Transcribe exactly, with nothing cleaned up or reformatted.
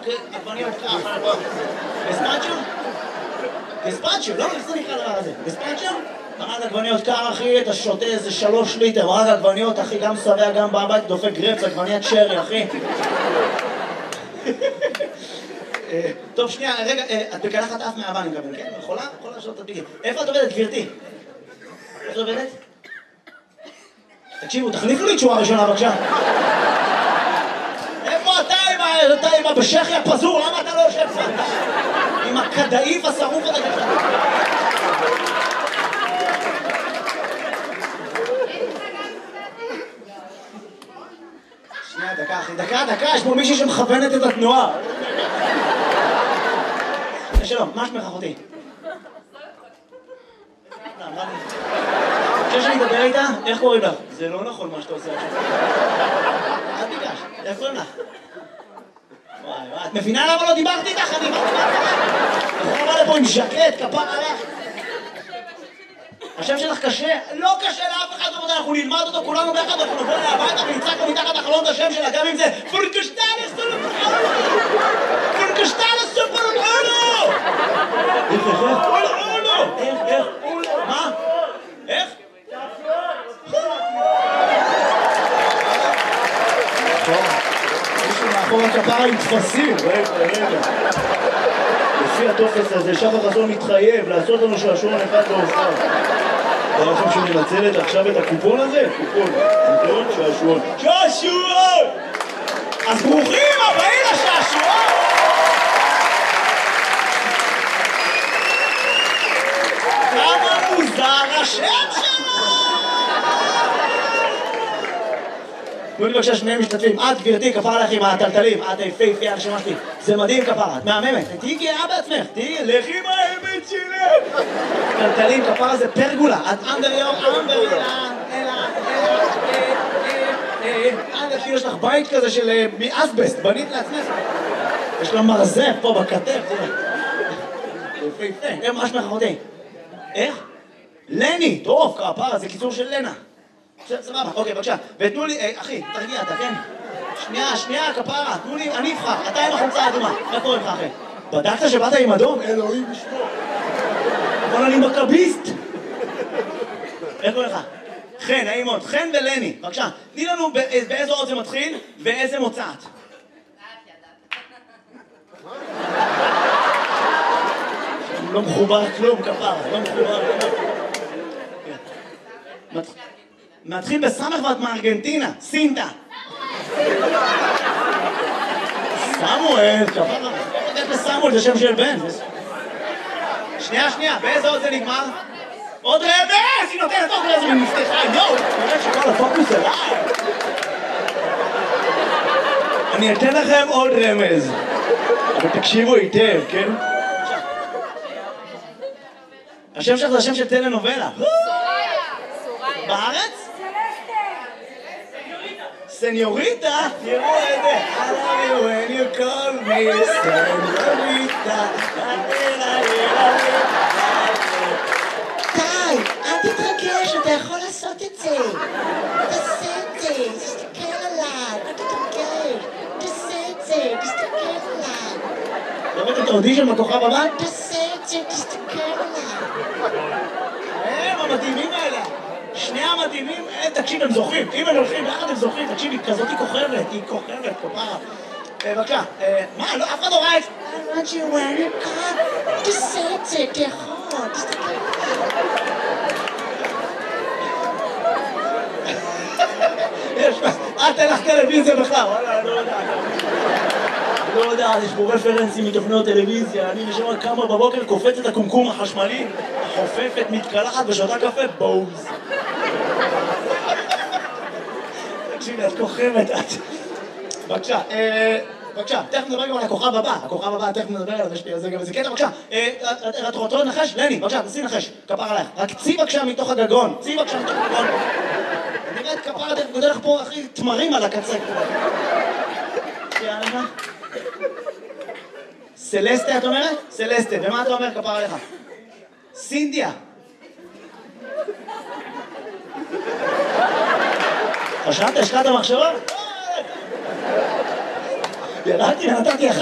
עגבניות קר. גספצ'ו? גספצ'ו, לא? איך זה נקרא דבר הזה? גספצ'ו? מרק עגבניות קר, אחי, אתה שותה איזה שלוש ליטר, מרק עגבניות, אחי, גם שבע, גם בבית, דופק גרפס, עגבניית שרי, אחי. טוב, שנייה, רגע, את בקלחת אף מהאבא, אני מקבל, כן? יכולה? יכולה לשאול את הדביגים. איפה את עובדת, גברתי? איפה את עובדת? תקשיבו, תחליפו לי תשובה ראשונה, בבקשה. איפה אתה עם הבשכי הפזור? למה אתה לא יושב פה? עם הכדאיף השרוף הזה ככה. שנייה, דקה, אחי, דקה, דקה, יש פה מישהי שמכוונת את התנועה. שלום, מה שמך אחותי? חושב שאני אדבר איתה? איך קוראים לך? זה לא נכון מה שאתה עושה עכשיו. אל תיגש, איך קוראים לך? וואי וואי, את מבינה למה לא דיברתי איתך? אני דיברתי איתך. אנחנו נבוא לפה עם ז'קט, כפר עליך. השם שלך קשה? לא קשה לאף אחד, אנחנו נלמד אותו כולנו ביחד, אנחנו נבוא אליה הביתה ונצעק לו מתחת לחלון את השם שלה, גם אם זה פורקשטלס סופרולו! פורקשטלס סופרולו! איך, איך, איך? אולו! איך, איך? מה? איך? מישהו מאחור הכפרה עם תפסים, רגע, רגע. לפי הטופס הזה, שחר חסון מתחייב לעשות לנו שעשועון אחד להופעה. אתה לכם שמנצלת עכשיו את הקופון הזה? קופון, קופון, שעשועון. שעשועון! אז ברוכים הבאים לשעשועון! כמה מוזר השם שלו! תנו לי בבקשה שני משתתפים. את גברתי, כפרה לך עם הטלטלים, את היפהפייה הרשימה שלי. זה מדהים כפרה, את מהממת. תהיי גאה בעצמך, תהיי לכי עם האמת שלך. טלטלים, כפרה זה פרגולה. את אנדר יום, אנדר יום, אלא, אלא, אנדר כאילו יש לך בית כזה של מאסבסט, בנית לעצמך. יש לה מרזף פה בכתף, תראה. יפהפה, מה שמך אחותי? איך? לני, טוב, כפרה, זה קיצור של לנה. סבבה, אוקיי, בבקשה. ותנו לי, אחי, תרגיע אתה, כן? שנייה, שנייה, כפרה, תנו לי, אני אבחר. אתה עם החולצה האדומה. מה קורה לך, אחי? בדקת שבאת עם אדום? אלוהים בשמו. אבל אני מכביסט. איך קורה לך? חן, נעים מאוד. חן ולני, בבקשה. תני לנו באיזו אות זה מתחיל ואיזה מוצאת. לא מחובר כלום, כפרה, לא מחובר כלום. מתחיל בסמך ואת מארגנטינה, סינטה. סמואל, כפרה. איך לסמואל, זה שם של בן. שנייה, שנייה, באיזה עוד זה נגמר? עוד רמז! היא נותנת עוד רמז ומפתחה, יואו! נראה שכל הפוקוס אליי. אני אתן לכם עוד רמז. אבל תקשיבו היטב, כן? השם שלך זה השם של טלנובלה. בארץ? סניוריטה? תראו את זה. I love you when you call me סניוריטה. די, אל תתרגש, אתה יכול לעשות את זה. תעשה את זה, תסתכל עליי, אל תתרגש. תעשה את זה, תסתכל עליי. ראית את האודישן בכוכב הבא? תעשה את זה, תסתכל עליי. הם המדהימים האלה. שני המדהימים, תקשיב, הם זוכים. אם הם הולכים ביחד הם זוכים, תקשיב, היא כזאת היא כוכבת, היא כוכבת, כפרה. בבקשה, מה, אף אחד לא ראה את זה? I want you when you come, תעשה את זה, תיכול, תסתכל. יש, אל תלך טלוויזיה בכלל, וואלה, אני לא יודע. אני לא יודע, יש פה רפרנסים מתוכניות טלוויזיה, אני נשמע כמה בבוקר קופץ את הקומקום החשמלי, חופפת, מתקלחת ושותה קפה, בוז. תקשיבי, את כוכבת, את... בבקשה, בבקשה, תכף נדבר גם על הכוכב הבא, הכוכב הבא, תכף נדבר עליו, יש לי על זה גם איזה קטע, בבקשה, את רוצה לנחש? לני, בבקשה, תעשי נחש, כפר עלייך, רק צי בבקשה מתוך הגגון, צי בבקשה מתוך הגגון. נראית כפר, תכף גודל לך פה, אחי, תמרים על הקצה. יאללה. סלסטה, את אומרת? סלסטה, ומה אתה אומר כפר עליך? סינדיה. חשבת, השקעת מחשבה? ירדתי ונתתי